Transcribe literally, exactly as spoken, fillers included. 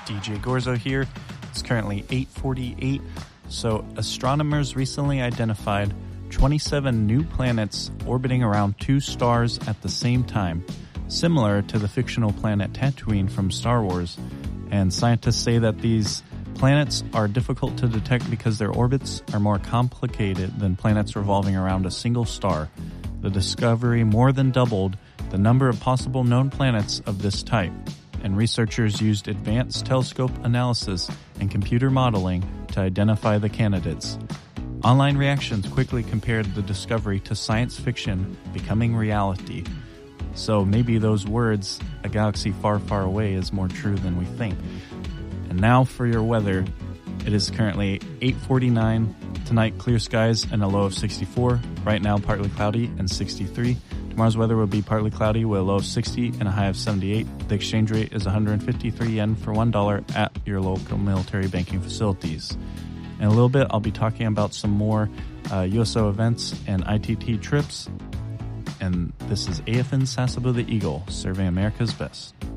D J Gorzo here. It's currently eight forty-eight. So astronomers recently identified twenty-seven new planets orbiting around two stars at the same time, similar to the fictional planet Tatooine from Star Wars. And scientists say that these planets are difficult to detect because their orbits are more complicated than planets revolving around a single star. The discovery more than doubled the number of possible known planets of this type, and researchers used advanced telescope analysis and computer modeling to identify the candidates. Online reactions quickly compared the discovery to science fiction becoming reality. So maybe those words, a galaxy far, far away, is more true than we think. And now for your weather. It is currently eight forty-nine. Tonight, clear skies and a low of sixty-four. Right now, partly cloudy and sixty-three. Tomorrow's weather will be partly cloudy with a low of sixty and a high of seventy-eight. The exchange rate is one hundred fifty-three yen for one dollar at your local military banking facilities. In a little bit, I'll be talking about some more uh, U S O events and I T T trips. And this is A F N Sasebo the Eagle, serving America's best.